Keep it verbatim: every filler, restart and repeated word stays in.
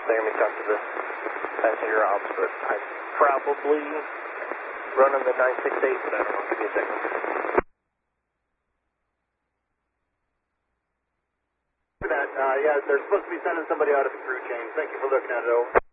Let me talk to the passenger ops, but I'm probably running the nine six eight, but I don't know. Give me a second. That, uh, yeah, they're supposed to be sending somebody out of the crew change. Thank you for looking at it over.